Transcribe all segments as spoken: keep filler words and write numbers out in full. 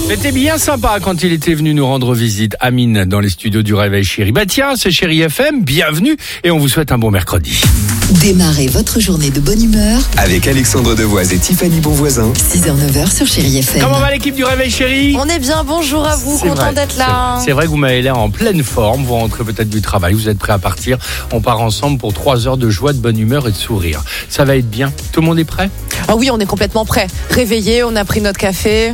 C'était bien sympa quand il était venu nous rendre visite, Amine, dans les studios du Réveil Chéri. Bah tiens, c'est Chéri F M, bienvenue et on vous souhaite un bon mercredi. Démarrez votre journée de bonne humeur avec Alexandre Devoise et Tiffany Bonvoisin. six heures neuf heures sur Chéri F M. Comment va l'équipe du Réveil Chéri ? On est bien, bonjour à vous, C'est content vrai, d'être c'est là. vrai. C'est vrai que vous m'avez l'air en pleine forme, vous rentrez peut-être du travail, vous êtes prêts à partir. On part ensemble pour trois heures de joie, de bonne humeur et de sourire. Ça va être bien. Tout le monde est prêt ? Ah oui, on est complètement prêts. Réveillés, on a pris notre café.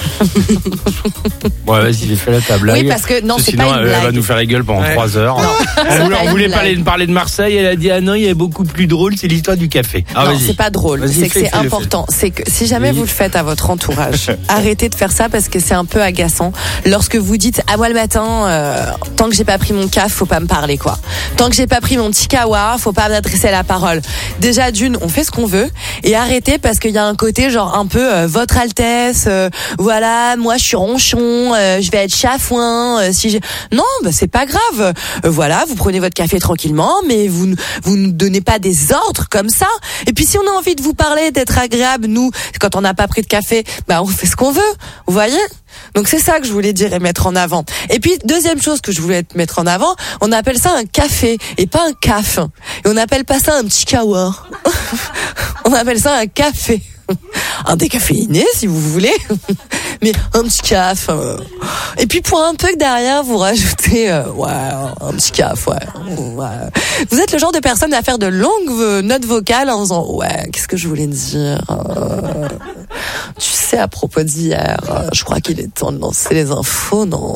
Bon, vas-y, fais la table. Oui, parce que non, c'est Sinon, pas une elle va blague. nous faire la gueule pendant Ouais. trois heures. Non, on c'est voulait, pas on une voulait blague. parler, parler de Marseille, elle a dit ah non, il y a beaucoup plus drôle, c'est l'histoire du café. Ah, non, vas-y. c'est pas drôle. Vas-y, C'est que fais, c'est fais-le, important. C'est que si jamais Oui. vous le faites à votre entourage, arrêtez de faire ça parce que c'est un peu agaçant. Lorsque vous dites à moi le matin, euh, tant que j'ai pas pris mon caf, faut pas me parler quoi. Tant que j'ai pas pris mon petit kawa, faut pas m'adresser la parole. Déjà d'une, on fait ce qu'on veut et arrêtez parce qu'il y a un côté genre un peu euh, votre Altesse. Euh, voilà, moi je suis ronchon, euh, je vais être chafouin. Euh, si j'ai... Non, bah, c'est pas grave. Euh, voilà, vous prenez votre café tranquillement, mais vous ne- vous nous donnez pas des ordres comme ça. Et puis si on a envie de vous parler, d'être agréable, nous, quand on n'a pas pris de café, bah on fait ce qu'on veut. Vous voyez ? Donc c'est ça que je voulais dire et mettre en avant. Et puis deuxième chose que je voulais mettre en avant, on appelle ça un café et pas un caf. Et on n'appelle pas ça un petit kawa. On appelle ça un café. Un décaféiné si vous voulez, mais un petit caf. euh. Et puis pour un peu que derrière vous rajoutez euh, ouais, un petit caf, ouais, ouais. Vous êtes le genre de personne à faire de longues euh, notes vocales en disant ouais, qu'est-ce que je voulais dire euh, tu sais, à propos d'hier, euh, je crois qu'il est temps de lancer les infos, non?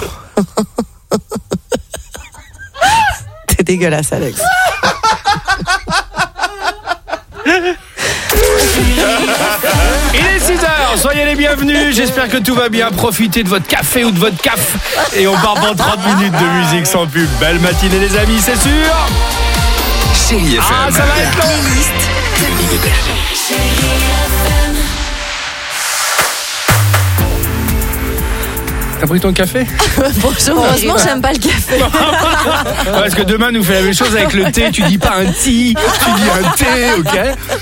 T'es dégueulasse, Alex. Il est six heures, soyez les bienvenus, j'espère que tout va bien, profitez de votre café ou de votre caf et on part dans trente minutes de musique sans pub. Belle matinée les amis, c'est sûr. Chéri F M. Ah, ça va être long. T'as pris ton café? Bonjour. Heureusement, j'aime pas le café. Parce que demain nous fait la même chose avec le thé, tu dis pas un ti, tu dis un thé, ok?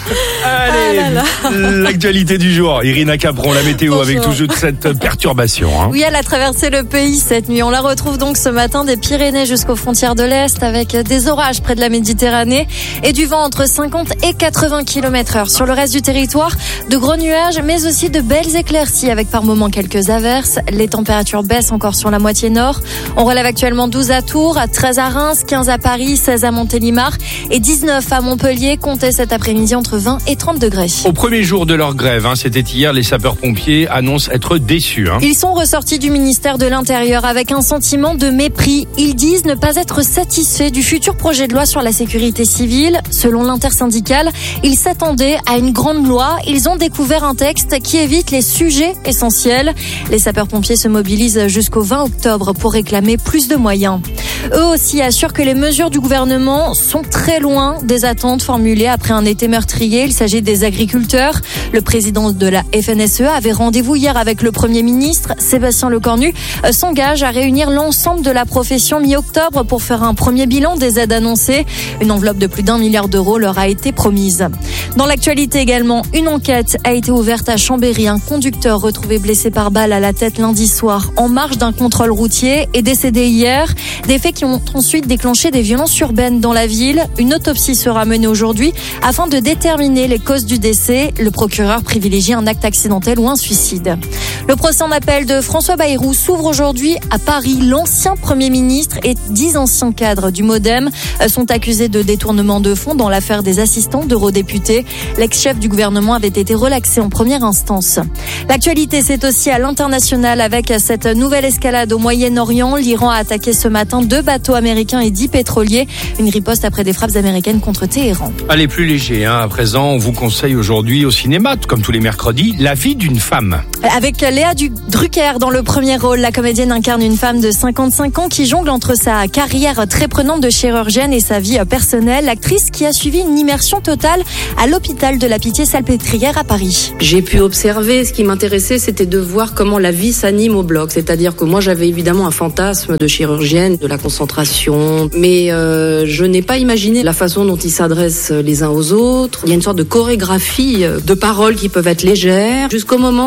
Allez, Ah là l'actualité du jour, Irina Capron, la météo. Bonjour. Avec toute cette perturbation. Hein. Oui, elle a traversé le pays cette nuit. On la retrouve donc ce matin des Pyrénées jusqu'aux frontières de l'Est avec des orages près de la Méditerranée et du vent entre cinquante et quatre-vingts kilomètres heure. Sur le reste du territoire, de gros nuages mais aussi de belles éclaircies avec par moments quelques averses. Les températures baissent encore sur la moitié nord. On relève actuellement douze à Tours, treize à Reims, quinze à Paris, seize à Montélimar et dix-neuf à Montpellier. Comptez cet après-midi entre vingt et trente degrés. Au premier jour de leur grève, hein, c'était hier, les sapeurs-pompiers annoncent être déçus. Hein. Ils sont ressortis du ministère de l'Intérieur avec un sentiment de mépris. Ils disent ne pas être satisfaits du futur projet de loi sur la sécurité civile. Selon l'intersyndicale, ils s'attendaient à une grande loi. Ils ont découvert un texte qui évite les sujets essentiels. Les sapeurs-pompiers se mobilisent jusqu'au vingt octobre pour réclamer plus de moyens. Eux aussi assurent que les mesures du gouvernement sont très loin des attentes formulées après un été meurtrier. Il s'agit des agriculteurs. Le président de la F N S E A avait rendez-vous hier avec le Premier ministre. Sébastien Lecornu s'engage à réunir l'ensemble de la profession mi-octobre pour faire un premier bilan des aides annoncées. Une enveloppe de plus d'un milliard d'euros leur a été promise. Dans l'actualité également, une enquête a été ouverte à Chambéry. Un conducteur retrouvé blessé par balle à la tête lundi soir en marge d'un contrôle routier est décédé hier. Des faits qui ont ensuite déclenché des violences urbaines dans la ville. Une autopsie sera menée aujourd'hui afin de déterminer les causes du décès. Le procureur privilégie un acte accidentel ou un suicide. Le procès en appel de François Bayrou s'ouvre aujourd'hui à Paris. L'ancien Premier ministre et dix anciens cadres du MoDem sont accusés de détournement de fonds dans l'affaire des assistants d'eurodéputés. L'ex-chef du gouvernement avait été relaxé en première instance. L'actualité, c'est aussi à l'international avec cette nouvelle escalade au Moyen-Orient. L'Iran a attaqué ce matin deux bateaux américains et dix pétroliers. Une riposte après des frappes américaines contre Téhéran. Allez, plus léger. Hein. À présent, on vous conseille aujourd'hui au cinéma, comme tous les mercredis, La vie d'une femme. Avec Léa Drucker dans le premier rôle, la comédienne incarne une femme de cinquante-cinq ans qui jongle entre sa carrière très prenante de chirurgienne et sa vie personnelle. L'actrice qui a suivi une immersion totale à l'hôpital de la Pitié-Salpêtrière à Paris. J'ai pu observer, ce qui m'intéressait, c'était de voir comment la vie s'anime au bloc. C'est-à-dire que moi, j'avais évidemment un fantasme de chirurgienne, de la concentration, mais euh, je n'ai pas imaginé la façon dont ils s'adressent les uns aux autres. Il y a une sorte de chorégraphie de paroles qui peuvent être légères, jusqu'au moment où il y a des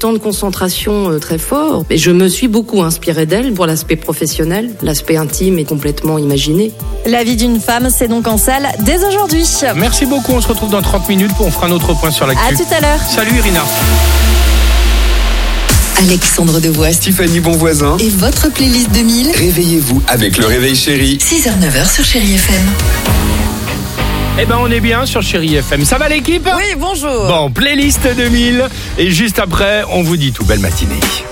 temps de concentration euh, très fort. Et je me suis beaucoup inspirée d'elle pour l'aspect professionnel. L'aspect intime est complètement imaginé. La vie d'une femme, c'est donc en salle dès aujourd'hui. Merci beaucoup, on se retrouve dans trente minutes pour on fera un autre point sur l'actu. À tout à l'heure. Salut Irina. Alexandre Devoise Tiffany Bonvoisin. et votre playlist deux mille. Réveillez-vous avec le réveil chéri. six heures neuf heures sur Chérie F M. Eh ben on est bien sur Chérie F M. Ça va l'équipe ? Oui, bonjour. Bon, playlist deux mille. Et juste après, on vous dit tout. Belle matinée.